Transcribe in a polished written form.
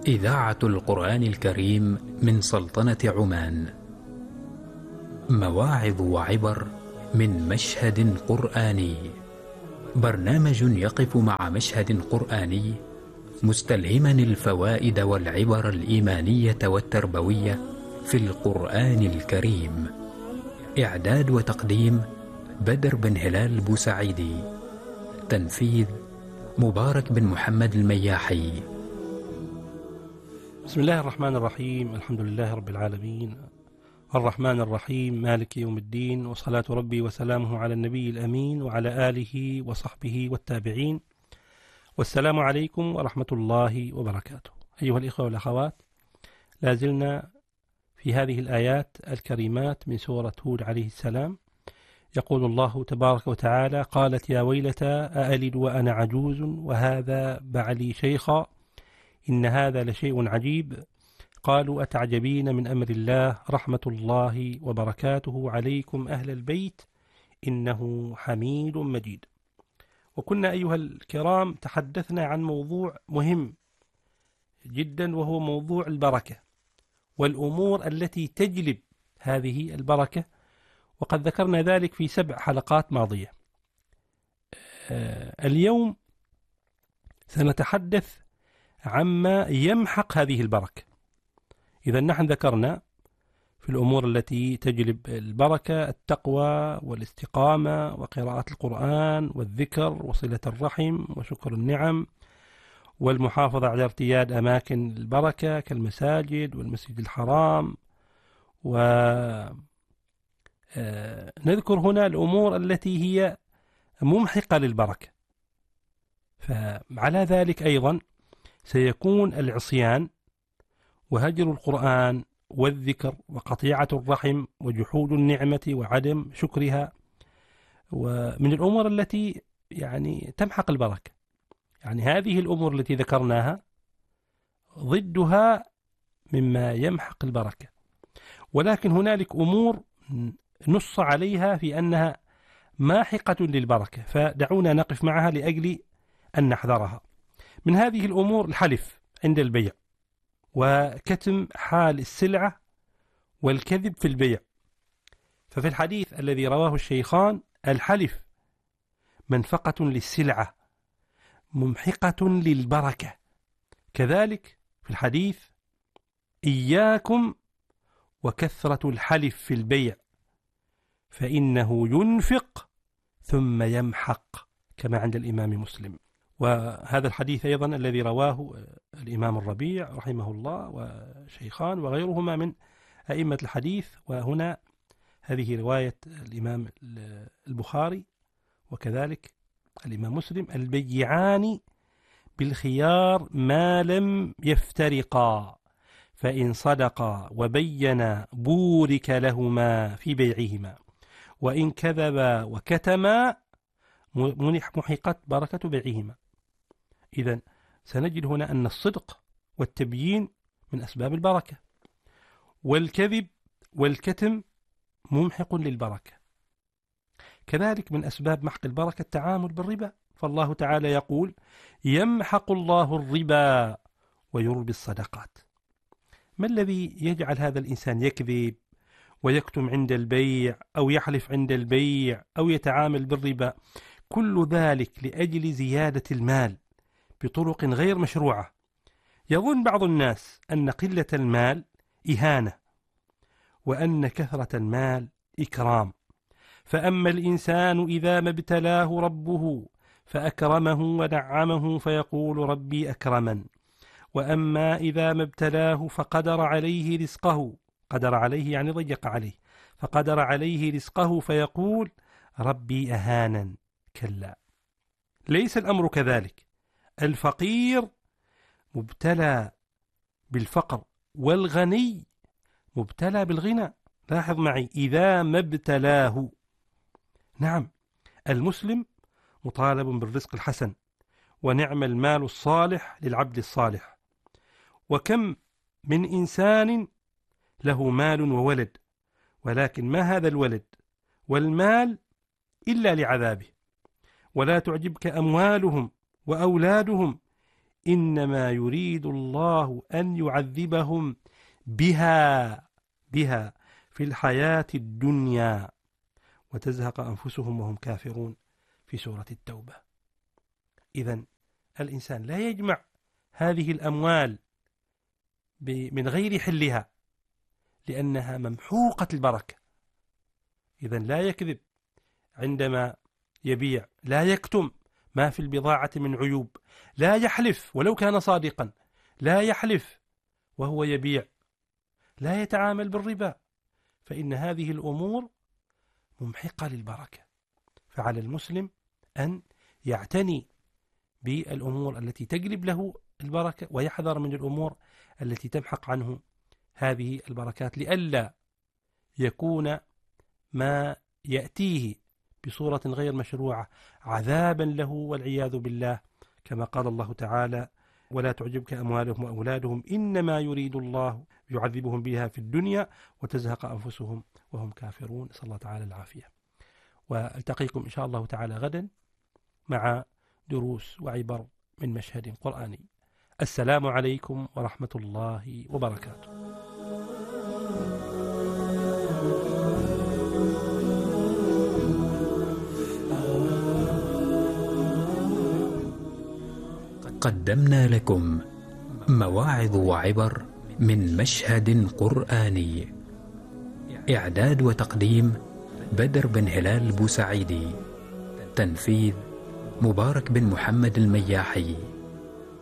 إذاعة القرآن الكريم من سلطنة عمان. مواعظ وعبر من مشهد قرآني. برنامج يقف مع مشهد قرآني مستلهما الفوائد والعبر الإيمانية والتربوية في القرآن الكريم. إعداد وتقديم بدر بن هلال بوسعيدي. تنفيذ مبارك بن محمد المياحي. بسم الله الرحمن الرحيم. الحمد لله رب العالمين الرحمن الرحيم مالك يوم الدين، وصلاة ربي وسلامه على النبي الأمين وعلى آله وصحبه والتابعين، والسلام عليكم ورحمة الله وبركاته. أيها الإخوة والأخوات، لازلنا في هذه الآيات الكريمات من سورة هود عليه السلام. يقول الله تبارك وتعالى: قالت يا ويلتى أألد وأنا عجوز وهذا بعلي شيخا إن هذا لشيء عجيب. قالوا أتعجبين من أمر الله رحمة الله وبركاته عليكم أهل البيت إنه حميد مجيد. وكنا أيها الكرام تحدثنا عن موضوع مهم جدا، وهو موضوع البركة والأمور التي تجلب هذه البركة، وقد ذكرنا ذلك في 7 حلقات ماضية. اليوم سنتحدث عما يمحق هذه البركة. إذا نحن ذكرنا في الأمور التي تجلب البركة التقوى والاستقامة وقراءة القرآن والذكر وصلة الرحم وشكر النعم والمحافظة على ارتياد أماكن البركة كالمساجد والمسجد الحرام، ونذكر هنا الأمور التي هي ممحقة للبركة. فعلى ذلك أيضا سيكون العصيان وهجر القرآن والذكر وقطيعة الرحم وجحود النعمة وعدم شكرها، ومن الأمور التي تمحق البركة. هذه الأمور التي ذكرناها ضدها مما يمحق البركة، ولكن هنالك أمور نص عليها في أنها ماحقة للبركة، فدعونا نقف معها لأجل أن نحذرها. من هذه الأمور الحلف عند البيع، وكتم حال السلعة، والكذب في البيع. ففي الحديث الذي رواه الشيخان: الحلف منفقة للسلعة ممحقة للبركة. كذلك في الحديث: إياكم وكثرة الحلف في البيع فإنه ينفق ثم يمحق، كما عند الإمام مسلم. وهذا الحديث أيضا الذي رواه الإمام الربيع رحمه الله وشيخان وغيرهما من أئمة الحديث. وهنا هذه رواية الإمام البخاري وكذلك الإمام مسلم: البيعان بالخيار ما لم يفترقا فإن صدقا وبينا بورك لهما في بيعهما وإن كذبا وكتما محقت بركة بيعهما. إذن سنجد هنا أن الصدق والتبيين من أسباب البركة، والكذب والكتم ممحق للبركة. كذلك من أسباب محق البركة التعامل بالربا، فالله تعالى يقول: يمحق الله الربا ويربي الصدقات. ما الذي يجعل هذا الإنسان يكذب ويكتم عند البيع أو يحلف عند البيع أو يتعامل بالربا؟ كل ذلك لأجل زيادة المال بطرق غير مشروعة. يظن بعض الناس أن قلة المال إهانة، وأن كثرة المال إكرام. فأما الإنسان إذا ما ابتلاه ربه فأكرمه ونعمه فيقول ربي أكرمن، وأما إذا ما ابتلاه فقدر عليه رزقه، قدر عليه يعني ضيق عليه، فقدر عليه رزقه فيقول ربي أهانن. كلا، ليس الأمر كذلك. الفقير مبتلى بالفقر، والغني مبتلى بالغنى. لاحظ معي: إذا ما ابتلاه. نعم، المسلم مطالب بالرزق الحسن، ونعم المال الصالح للعبد الصالح. وكم من إنسان له مال وولد، ولكن ما هذا الولد والمال إلا لعذابه. ولا تعجبك أموالهم وأولادهم إنما يريد الله أن يعذبهم بها في الحياة الدنيا وتزهق أنفسهم وهم كافرون في سورة التوبة. إذن الإنسان لا يجمع هذه الأموال من غير حلها لأنها ممحوقة البركة. إذن لا يكذب عندما يبيع، لا يكتم ما في البضاعة من عيوب، لا يحلف ولو كان صادقا، لا يحلف وهو يبيع، لا يتعامل بالربا، فإن هذه الأمور ممحقة للبركة. فعلى المسلم أن يعتني بالأمور التي تجلب له البركة ويحذر من الأمور التي تمحق عنه هذه البركات، لئلا يكون ما يأتيه بصورة غير مشروعة عذابا له والعياذ بالله، كما قال الله تعالى: ولا تعجبك أموالهم وأولادهم إنما يريد الله يعذبهم بها في الدنيا وتزهق أنفسهم وهم كافرون. نسأل الله تعالى العافية. والتقيكم إن شاء الله تعالى غدا مع دروس وعبر من مشهد قرآني. السلام عليكم ورحمة الله وبركاته. قدمنا لكم مواعظ وعبر من مشهد قرآني. إعداد وتقديم بدر بن هلال بوسعيدي. تنفيذ مبارك بن محمد المياحي.